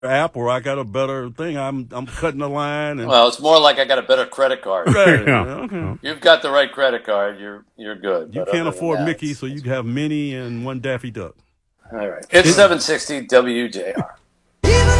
app or I got a better thing. I'm cutting the line and Well, it's more like I got a better credit card. right. Yeah. Okay. You've got the right credit card. You're good. You But can't other than afford that, Mickey, so you can have Minnie and one Daffy Duck. all right. It's It, 760 WJR.